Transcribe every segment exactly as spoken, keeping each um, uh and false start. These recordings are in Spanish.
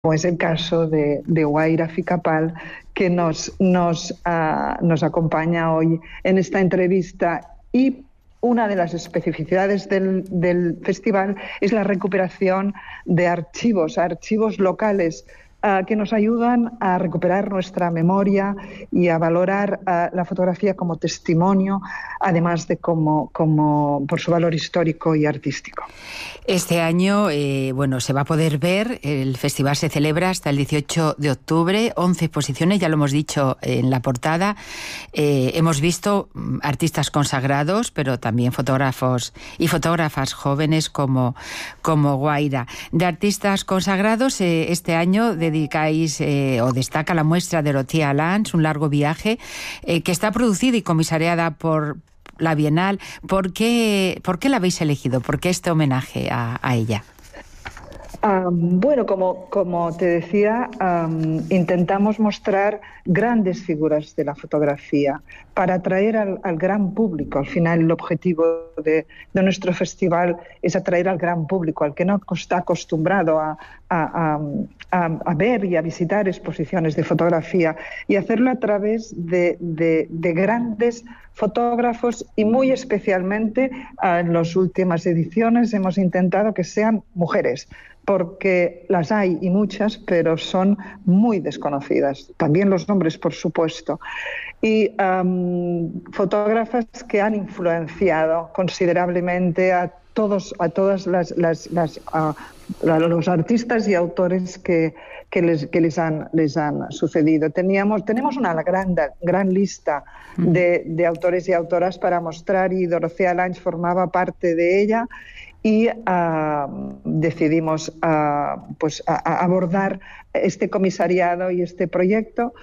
como es el caso de, de Guaira Ficapal, que nos, nos, uh, nos acompaña hoy en esta entrevista. Y una de las especificidades del, del festival es la recuperación de archivos, archivos locales, uh, que nos ayudan a recuperar nuestra memoria y a valorar uh, la fotografía como testimonio, además de como, como por su valor histórico y artístico. Este año, eh, bueno, se va a poder ver, el festival se celebra hasta el dieciocho de octubre, once exposiciones, ya lo hemos dicho en la portada. Eh, hemos visto artistas consagrados, pero también fotógrafos y fotógrafas jóvenes como, como Guaira. De artistas consagrados, eh, este año dedicáis eh, o destaca la muestra de Dorothea Lange, un largo viaje, eh, que está producida y comisariada por la Bienal. ¿Por qué, por qué la habéis elegido? ¿Por qué este homenaje a, a ella? Um, bueno, como, como te decía, um, intentamos mostrar grandes figuras de la fotografía para atraer al, al gran público. Al final, el objetivo de, de nuestro festival es atraer al gran público, al que no está acostumbrado a, a, a, a ver y a visitar exposiciones de fotografía, y hacerlo a través de, de, de grandes fotógrafos, y muy especialmente en las últimas ediciones hemos intentado que sean mujeres, porque las hay y muchas, pero son muy desconocidas. También los hombres, por supuesto. Y um, fotógrafas que han influenciado considerablemente a todos, a todas las, las, las uh, los artistas y autores que, que, les, que les, han, les han sucedido. Teníamos, tenemos una gran, gran lista de, de autores y autoras para mostrar, y Dorothea Lange formaba parte de ella. Y uh, decidimos uh, pues, a, a abordar este comisariado y este proyecto,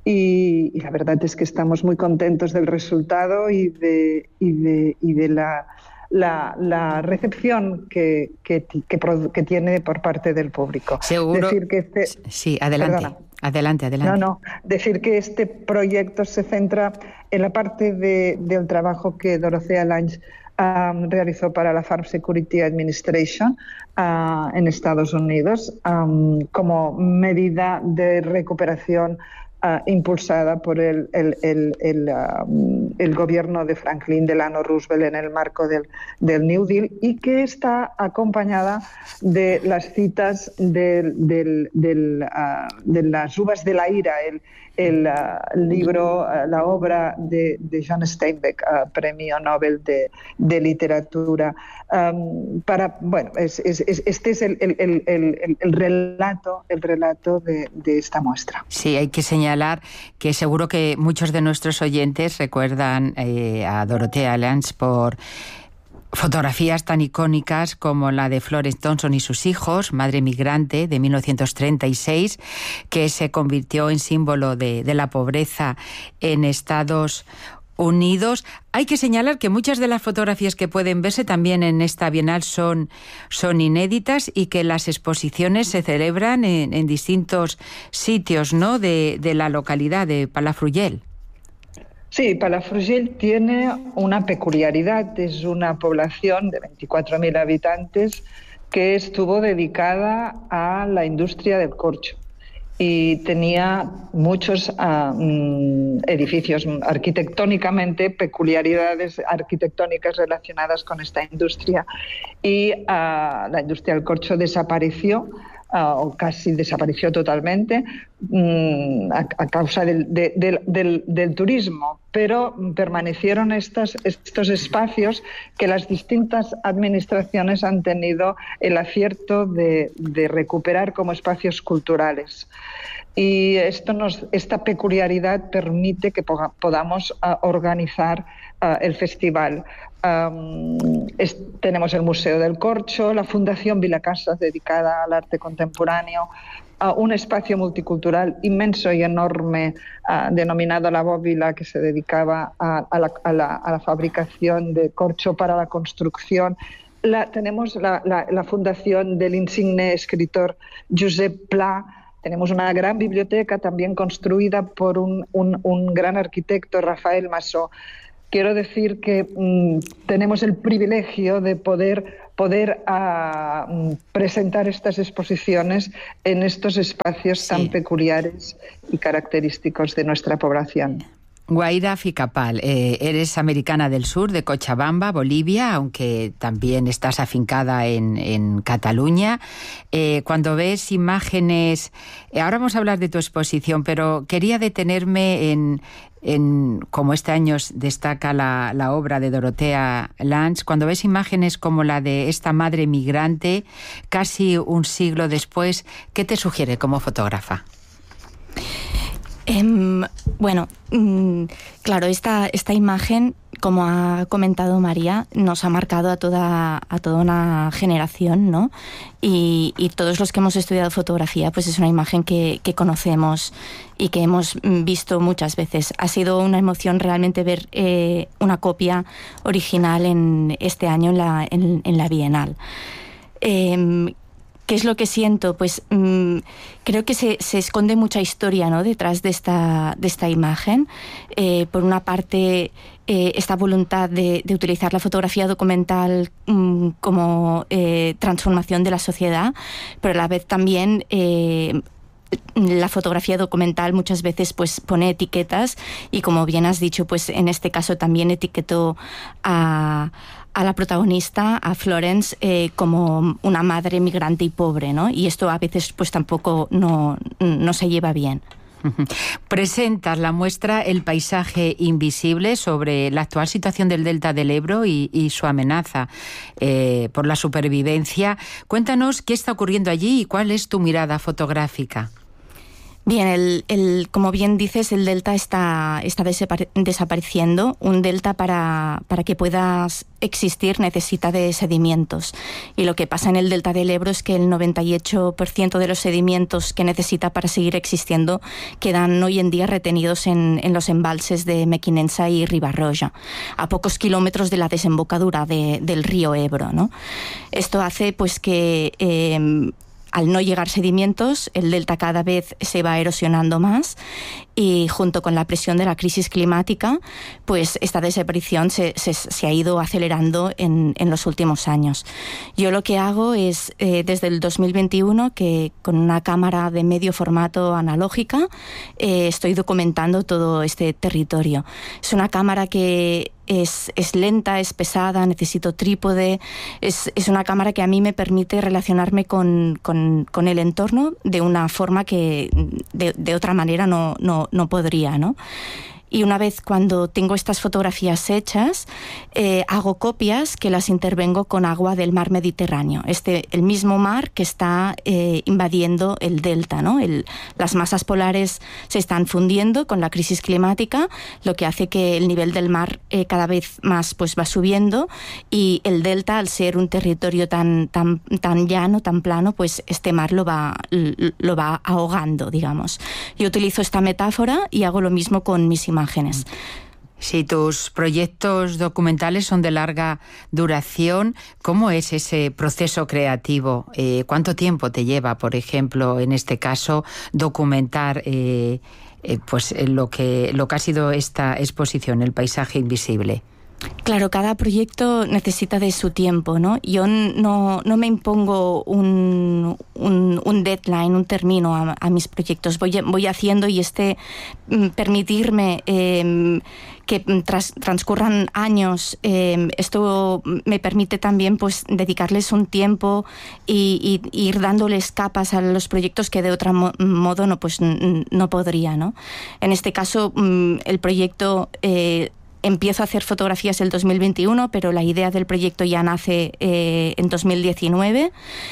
y, y la verdad es que estamos muy contentos del resultado y de, y de, y de la, la, la recepción que, que, que, que tiene por parte del público. Seguro. Decir que este, sí, adelante. Perdona. Adelante, adelante. No, no, decir que este proyecto se centra en la parte de, del trabajo que Dorothea Lange Um, realizó para la Farm Security Administration uh, en Estados Unidos, um, como medida de recuperación uh, impulsada por el, el, el, el, uh, el gobierno de Franklin Delano Roosevelt en el marco del, del New Deal, y que está acompañada de las citas del, del, del, uh, de las uvas de la ira, el, el uh, libro, uh, la obra de, de John Steinbeck, uh, premio Nobel de, de literatura. Um, para, bueno, es, es, es, este es el, el, el, el, el relato, el relato de, de esta muestra. Sí, hay que señalar que seguro que muchos de nuestros oyentes recuerdan eh, a Dorothea Lange por fotografías tan icónicas como la de Florence Thompson y sus hijos, Madre Migrante, de mil novecientos treinta y seis, que se convirtió en símbolo de, de la pobreza en Estados Unidos. Hay que señalar que muchas de las fotografías que pueden verse también en esta Bienal son, son inéditas, y que las exposiciones se celebran en, en distintos sitios, ¿no?, de, de la localidad de Palafrugell. Sí, Palafrugell tiene una peculiaridad. Es una población de veinticuatro mil habitantes que estuvo dedicada a la industria del corcho, y tenía muchos uh, edificios arquitectónicamente, peculiaridades arquitectónicas relacionadas con esta industria, y uh, la industria del corcho desapareció, uh, o casi desapareció totalmente, um, a, a causa del, de, del, del, del turismo, pero permanecieron estas, estos espacios que las distintas administraciones han tenido el acierto de, de recuperar como espacios culturales. Y esto nos, esta peculiaridad permite que podamos uh, organizar uh, el festival. Um, es, tenemos el Museo del Corcho, la Fundación Vilacasas, dedicada al arte contemporáneo, uh, un espacio multicultural inmenso y enorme uh, denominado La Bóvila, que se dedicaba a, a, la, a, la, a la fabricación de corcho para la construcción. La, tenemos la, la, la fundación del insigne escritor Josep Pla. Tenemos una gran biblioteca también construida por un, un, un gran arquitecto, Rafael Masó. quiero decir que mmm, tenemos el privilegio de poder, poder uh, presentar estas exposiciones en estos espacios sí. tan peculiares y característicos de nuestra población. Guaira Ficapal, eh, eres americana del sur, de Cochabamba, Bolivia, aunque también estás afincada en, en Cataluña. Eh, cuando ves imágenes, eh, ahora vamos a hablar de tu exposición, pero quería detenerme en, en como este año destaca la, la obra de Dorothea Lange, cuando ves imágenes como la de esta madre migrante, casi un siglo después, ¿qué te sugiere como fotógrafa? Um, bueno, um, claro, esta, esta imagen, como ha comentado María, nos ha marcado a toda, a toda una generación, ¿no? Y, y todos los que hemos estudiado fotografía, pues es una imagen que, que conocemos y que hemos visto muchas veces. Ha sido una emoción realmente ver eh, una copia original en este año en la, en, en la Bienal. Eh, ¿Qué es lo que siento? Pues mmm, creo que se, se esconde mucha historia, ¿no?, detrás de esta, de esta imagen. Eh, por una parte, eh, esta voluntad de, de utilizar la fotografía documental mmm, como eh, transformación de la sociedad, pero a la vez también eh, la fotografía documental muchas veces pues pone etiquetas y, como bien has dicho, pues en este caso también etiquetó a... a la protagonista, a Florence, eh, como una madre migrante y pobre, ¿no? Y esto a veces pues tampoco no, no se lleva bien. Presentas la muestra El paisaje invisible sobre la actual situación del delta del Ebro y, y su amenaza eh, por la supervivencia. Cuéntanos qué está ocurriendo allí y cuál es tu mirada fotográfica. Bien, el, el, como bien dices, el delta está, está desapareciendo. Un delta para, para que pueda existir necesita de sedimentos. Y lo que pasa en el delta del Ebro es que el noventa y ocho por ciento de los sedimentos que necesita para seguir existiendo quedan hoy en día retenidos en, en los embalses de Mequinensa y Ribarroja, a pocos kilómetros de la desembocadura de, del río Ebro, ¿no? Esto hace pues que... Eh, al no llegar sedimentos, el delta cada vez se va erosionando más y, junto con la presión de la crisis climática, pues esta desaparición se, se, se ha ido acelerando en, en los últimos años. Yo lo que hago es, eh, desde el dos mil veintiuno, que con una cámara de medio formato analógica eh, estoy documentando todo este territorio. Es una cámara que Es, es lenta, es pesada, necesito trípode. Es, es una cámara que a mí me permite relacionarme con, con, con el entorno de una forma que de, de otra manera no, no, no podría, ¿no? Y una vez cuando tengo estas fotografías hechas, eh, hago copias que las intervengo con agua del mar Mediterráneo. Este, el mismo mar que está eh, invadiendo el delta, ¿no? El, las masas polares se están fundiendo con la crisis climática, lo que hace que el nivel del mar eh, cada vez más pues va subiendo, y el delta, al ser un territorio tan, tan, tan llano, tan plano, pues este mar lo va, lo va ahogando, digamos. Yo utilizo esta metáfora y hago lo mismo con mis imágenes. Si tus proyectos documentales son de larga duración, ¿cómo es ese proceso creativo? Eh, ¿Cuánto tiempo te lleva, por ejemplo, en este caso, documentar eh, eh, pues lo que, lo que ha sido esta exposición, El paisaje invisible? Claro, cada proyecto necesita de su tiempo, ¿no? Yo no, no me impongo un, un, un deadline, un término a, a mis proyectos. Voy, voy haciendo, y este permitirme eh, que tras, transcurran años, eh, esto me permite también pues dedicarles un tiempo y, y ir dándoles capas a los proyectos que de otro mo- modo no, pues, no podría, ¿no? En este caso, el proyecto... Eh, Empiezo a hacer fotografías el dos mil veintiuno, pero la idea del proyecto ya nace eh, en dos mil diecinueve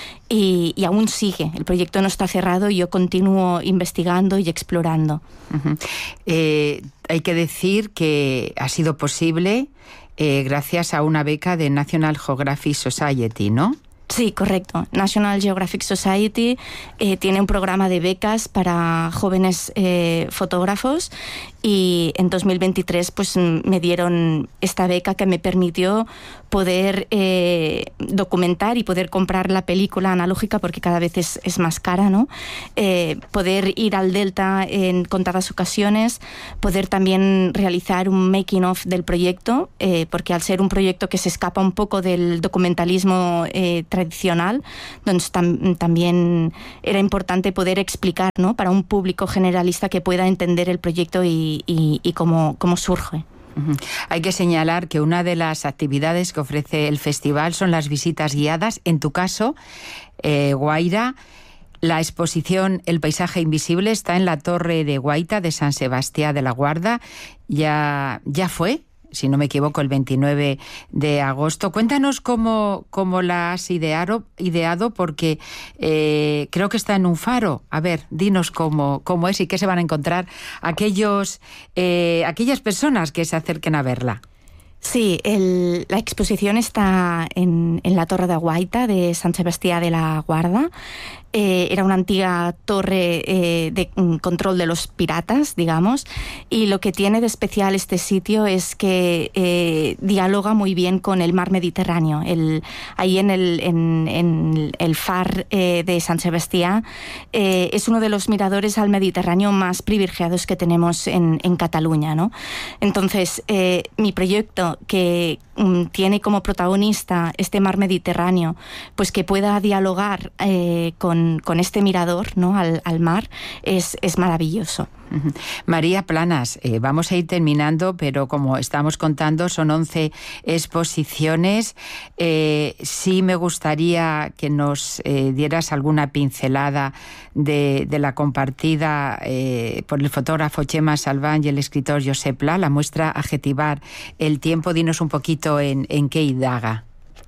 y, y aún sigue. El proyecto no está cerrado y yo continúo investigando y explorando. Uh-huh. Eh, hay que decir que ha sido posible eh, gracias a una beca de National Geographic Society, ¿no? Sí, correcto. National Geographic Society eh, tiene un programa de becas para jóvenes eh, fotógrafos, y en dos mil veintitrés pues me dieron esta beca que me permitió poder eh, documentar y poder comprar la película analógica, porque cada vez es, es más cara, ¿no? Eh, poder ir al Delta en contadas ocasiones, poder también realizar un making of del proyecto, eh, porque al ser un proyecto que se escapa un poco del documentalismo eh, tradicional, donde tam- también era importante poder explicar, ¿no?, para un público generalista que pueda entender el proyecto y, y, y cómo, cómo surge. Uh-huh. Hay que señalar que una de las actividades que ofrece el festival son las visitas guiadas. En tu caso, eh, Guaira, la exposición El paisaje invisible está en la Torre de Guaita de San Sebastián de la Guarda. Ya, ya fue, si no me equivoco, el veintinueve de agosto. Cuéntanos cómo, cómo la has ideado, ideado porque eh, creo que está en un faro. A ver, dinos cómo, cómo es y qué se van a encontrar aquellos, eh, aquellas personas que se acerquen a verla. Sí, el, la exposición está en, en la Torre de Guaita de San Sebastián de la Guarda. Eh, era una antigua torre eh, de um, control de los piratas, digamos, y lo que tiene de especial este sitio es que eh, dialoga muy bien con el mar Mediterráneo. El, ahí en el, en, en el far eh, de San Sebastián eh, es uno de los miradores al Mediterráneo más privilegiados que tenemos en, en Cataluña, ¿no? Entonces, eh, mi proyecto que um, tiene como protagonista este mar Mediterráneo, pues que pueda dialogar eh, con con este mirador, ¿no?, al, al mar, es, es maravilloso. Uh-huh. María Planas, eh, vamos a ir terminando, pero como estamos contando, son once exposiciones. Eh, sí me gustaría que nos eh, dieras alguna pincelada de, de la compartida eh, por el fotógrafo Chema Salván y el escritor Josep Pla, la muestra Adjetivar el tiempo. Dinos un poquito en, en qué indaga.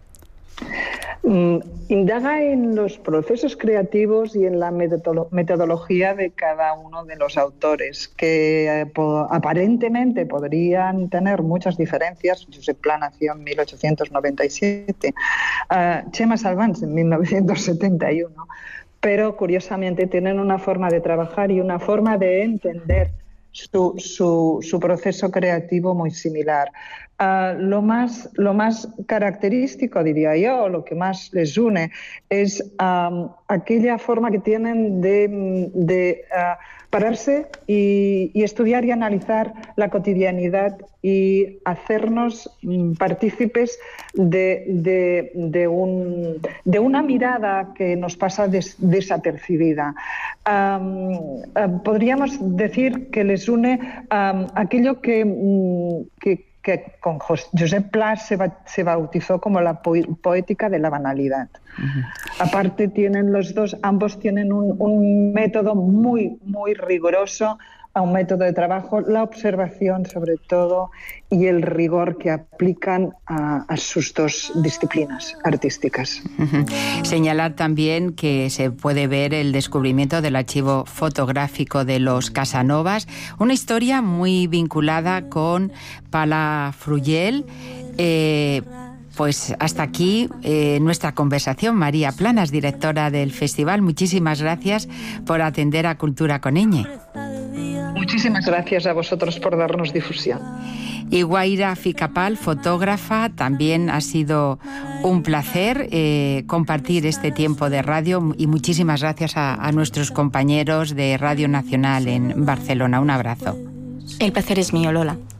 Indaga en los procesos creativos y en la metodología de cada uno de los autores, que eh, po- aparentemente podrían tener muchas diferencias. Josep Pla nació en mil ochocientos noventa y siete, uh, Chema Salván en mil novecientos setenta y uno, pero curiosamente tienen una forma de trabajar y una forma de entender su, su, su proceso creativo muy similar. Uh, lo más, lo más característico, diría yo, lo que más les une, es um, aquella forma que tienen de, de uh, pararse y, y estudiar y analizar la cotidianidad y hacernos um, partícipes de, de, de, un, de una mirada que nos pasa des, desapercibida. Um, uh, podríamos decir que les une um, aquello que, um, que que con Josep Pla se, ba se bautizó como la po poética de la banalidad. Uh-huh. Aparte tienen los dos, ambos tienen un, un método muy, muy riguroso, un método de trabajo, la observación sobre todo y el rigor que aplican a, a sus dos disciplinas artísticas. Uh-huh. Señalar también que se puede ver el descubrimiento del archivo fotográfico de los Casanovas, una historia muy vinculada con Palafrugell. Eh, Pues hasta aquí eh, nuestra conversación. María Planas, directora del festival, muchísimas gracias por atender a Cultura con Ñ. Muchísimas gracias a vosotros por darnos difusión. Y Guaira Ficapal, fotógrafa, también ha sido un placer eh, compartir este tiempo de radio y muchísimas gracias a, a nuestros compañeros de Radio Nacional en Barcelona. Un abrazo. El placer es mío, Lola.